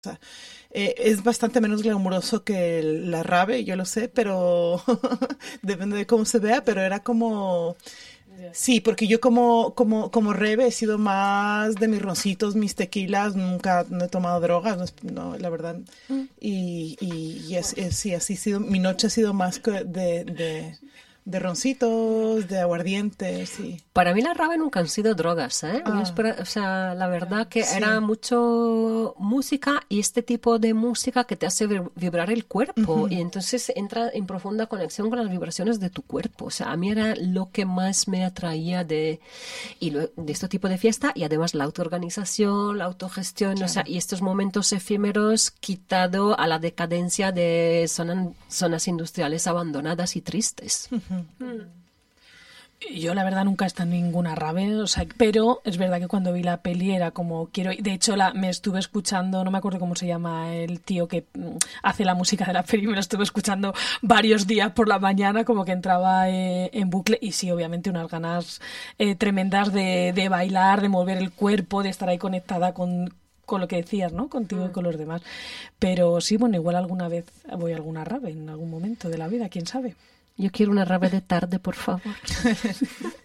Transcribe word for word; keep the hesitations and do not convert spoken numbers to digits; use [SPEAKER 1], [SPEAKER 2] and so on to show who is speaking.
[SPEAKER 1] sea, eh, es bastante menos glamuroso que el- la rave, yo lo sé, pero depende de cómo se vea, pero era como... Sí, porque yo como, como, como rebe he sido más de mis roncitos, mis tequilas, nunca no he tomado drogas, no, es- no, la verdad. Y, y, y es, es- sí, así ha sido, mi noche ha sido más que de, de, de roncitos, de aguardientes, sí.
[SPEAKER 2] Para mí la rave nunca han sido drogas, ¿eh? Yo
[SPEAKER 1] Ah,
[SPEAKER 2] espera- o sea, la verdad que era
[SPEAKER 1] sí.
[SPEAKER 2] mucho música y este tipo de música que te hace vib- vibrar el cuerpo y
[SPEAKER 1] Ujú.
[SPEAKER 2] entonces entra en profunda conexión con las vibraciones de tu cuerpo. O sea, a mí era lo que más me atraía de, y lo- de este tipo de fiesta y además la autoorganización, la autogestión, o sea,
[SPEAKER 1] Claro.
[SPEAKER 2] y estos momentos efímeros quitado a la decadencia de zonas, zonas industriales abandonadas y tristes.
[SPEAKER 3] Yo la verdad nunca he estado en ninguna rave, o sea, pero es verdad que cuando vi la peli era como quiero, de hecho la, me estuve escuchando, no me acuerdo cómo se llama el tío que mm, hace la música de la peli, me lo estuve escuchando varios días por la mañana, como que entraba eh, en bucle y sí, obviamente unas ganas eh, tremendas de, de bailar, de mover el cuerpo, de estar ahí conectada con con lo que decías, ¿no? Contigo y con los demás. Pero sí, bueno, igual alguna vez voy a alguna rave en algún momento de la vida, quién sabe.
[SPEAKER 2] Yo quiero una rave de tarde, por favor.